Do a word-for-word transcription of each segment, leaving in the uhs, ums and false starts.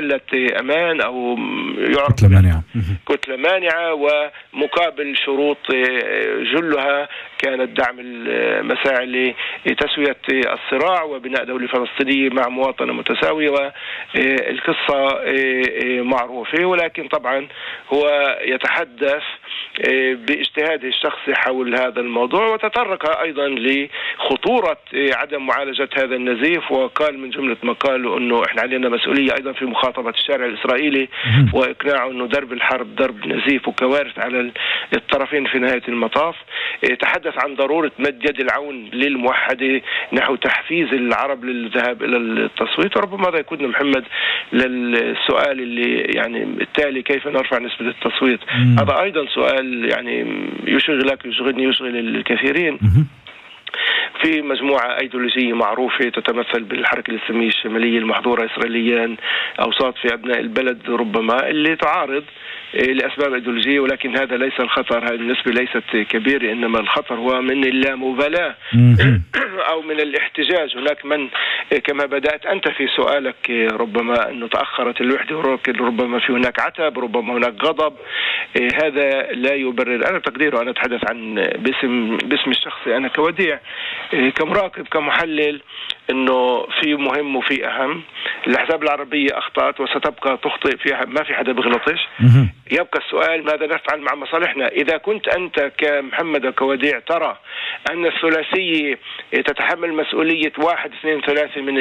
قلة أمان أو يعرف كتلة مانعة كتلة مانعة، ومقابل شروط جلها كانت دعم المساعي لتسوية الصراع وبناء دولة فلسطينية مع مواطنة متساوية. والقصة معروفة، ولكن طبعا هو يتحدث باجتهاده الشخصي حول هذا الموضوع، وتطرق أيضا لخطورة عدم معالجة هذا النزيف، وقال من جملة ما قالوا أنه إحنا علينا مسؤولية أيضا في مخاطبة الشارع الإسرائيلي وإقناعه أنه درب الحرب درب نزيف وكوارث على الطرفين في نهاية المطاف. تحدث عن ضرورة مد يد العون للموحدة نحو تحفيز العرب للذهاب إلى التصويت. وربما هذا يكون محمد للسؤال اللي يعني التالي، كيف نرفع نسبة التصويت؟ مم. هذا أيضا سؤال يعني يشغلك يشغلني يشغل الكثيرين. مم. في مجموعة أيديولوجية معروفة تتمثل بالحركة الإسلامية الشمالية المحظورة إسرائيليا، أوساط في أبناء البلد ربما اللي تعارض لأسباب أيديولوجية، ولكن هذا ليس الخطر، هذه النسبة ليست كبيرة، إنما الخطر هو من اللامبالاة أو من الاحتجاج. هناك من كما بدأت أنت في سؤالك ربما أنه تأخرت الوحدة، ربما في هناك عتب، ربما هناك غضب، هذا لا يبرر. أنا تقديره أنا أتحدث عن باسم باسم الشخصي أنا كوديع كمراقب كمحلل، انه في مهم وفي اهم. الاحزاب العربيه اخطات وستبقى تخطئ، فيها ما في حدا بيغلطش. يبقى السؤال ماذا نفعل مع مصالحنا؟ اذا كنت انت كمحمد كوديع ترى ان الثلاثيه تتحمل مسؤوليه واحد اثنين ثلاثه من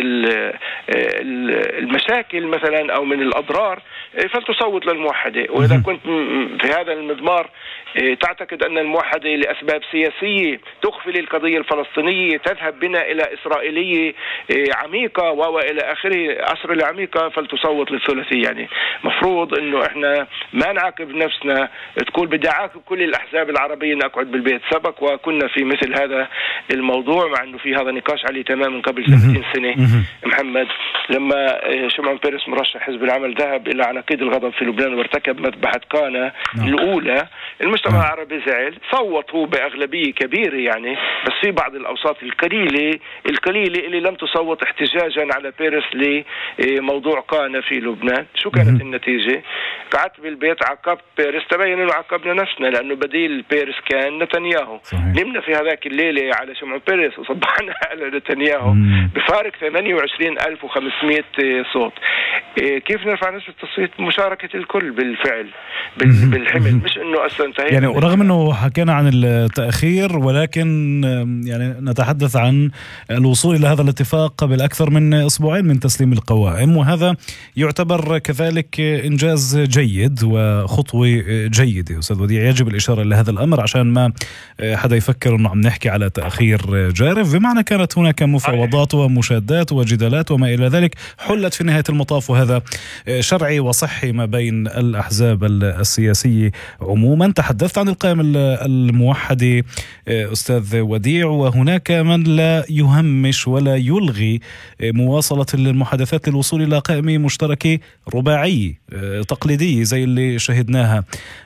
المشاكل مثلا او من الاضرار، فلتصوت للموحده. واذا كنت في هذا المضمار تعتقد ان الموحده لاسباب سياسيه تغفل القضيه الفلسطينيه، تذهب بنا الى اسرائيليه عميقة وإلى آخره، أسر العميقة، فلتصوت للثلاثية. يعني مفروض إنه إحنا ما نعاقب نفسنا تقول بدي أعاقب كل الأحزاب العربية نقعد بالبيت. سبق وكنا في مثل هذا الموضوع، مع إنه في هذا نقاش عليه تماما قبل ثلاثين سنة محمد، لما شمعون بيرس مرشح حزب العمل ذهب إلى عناقيد الغضب في لبنان وارتكب مذبحة قانا الأولى، المجتمع العربي زعل، صوت هو بأغلبية كبيرة يعني، بس في بعض الأوساط القليلة القليلة اللي لم تصوت احتجاجا على بيرس لموضوع قانا في لبنان. شو كانت النتيجة؟ قعدت بالبيت عاقبت بيرس، تبين انه عاقبنا نفسنا، لانه بديل بيرس كان نتنياهو. نمنا في هذاك الليلة على شمعون بيرس وصبحنا على نتنياهو بفارق ثمانية وعشرين ألف وخمسمائة صوت. كيف نرفع نسبة التصويت؟ مشاركة الكل بالفعل بالحمل، مش انه اصلا انتهينا. يعني رغم انه حكينا عن التأخير، ولكن يعني نتحدث عن الوصول إلى هذا الاتفاق قبل أكثر من أسبوعين من تسليم القوائم، وهذا يعتبر كذلك إنجاز جيد وخطوة جيدة. أستاذ وديع، يجب الإشارة لهذا الأمر عشان ما حدا يفكر أنه عم نحكي على تأخير جارف، بمعنى كانت هناك مفاوضات ومشادات وجدالات وما إلى ذلك حلت في نهاية المطاف، وهذا شرعي وصحي ما بين الأحزاب السياسية عموما. تحدثت عن القائمة الموحدة أستاذ وديع، وهناك من لا يهمش ولا يلغي مواصلة المحادثات للوصول إلى قائمة مشتركة رباعية تقليدية زي اللي شهدناها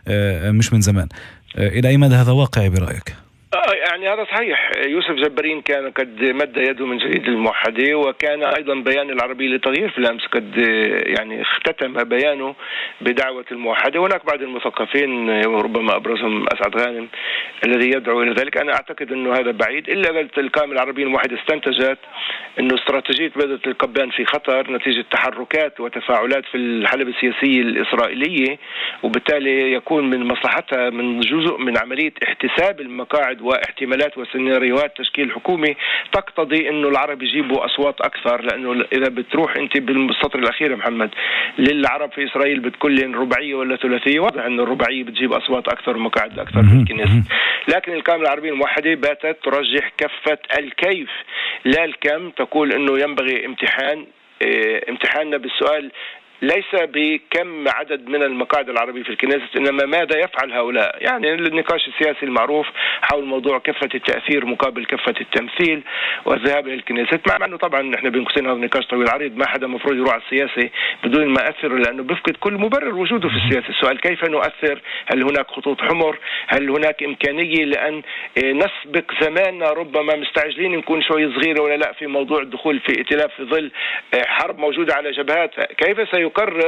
مش من زمان. إلى أي مدى هذا واقعي برأيك؟ يعني هذا صحيح. يوسف جبارين كان قد مد يده من جديد للموحدة، وكان أيضا بيان العربية للتغيير في الأمس قد يعني اختتم بيانه بدعوة الموحدة. هناك بعض المثقفين وربما أبرزهم أسعد غانم الذي يدعو إلى ذلك. أنا أعتقد أنه هذا بعيد، إلا إذا القائمة العربية الموحدة استنتجت أنه استراتيجية بدء القبان في خطر نتيجة تحركات وتفاعلات في الحلبة السياسية الإسرائيلية، وبالتالي يكون من مصلحتها من جزء من عملية احتساب المقاعد واحتمالات وسيناريوهات تشكيل حكومي تقتضي انه العرب يجيبوا اصوات اكثر. لانه اذا بتروح انت بالسطر الاخير محمد للعرب في اسرائيل بتكون رباعيه ولا ثلاثيه، واضح انه الرباعيه بتجيب اصوات اكثر ومقاعد اكثر في الكنيسة. لكن القائمة العربية الموحدة باتت ترجح كفة الكيف لا الكم، تقول انه ينبغي امتحان اه امتحاننا بالسؤال ليس بكم عدد من المقاعد العربية في الكنيسة، إنما ماذا يفعل هؤلاء. يعني النقاش السياسي المعروف حول موضوع كفة التأثير مقابل كفة التمثيل والذهاب إلى الكنيسة، مع أنه طبعا نحن بنقصين هذا النقاش طويل عريض، ما حدا مفروض يروح على السياسة بدون ما أثر، لأنه بيفقد كل مبرر وجوده في السياسة. السؤال كيف نؤثر؟ هل هناك خطوط حمر؟ هل هناك إمكانية لأن نسبق زماننا؟ ربما مستعجلين نكون شوي صغيرة ولا لا في موضوع الدخول في ائتلاف في ظل حرب موجودة على جبهات. كيف سيقرر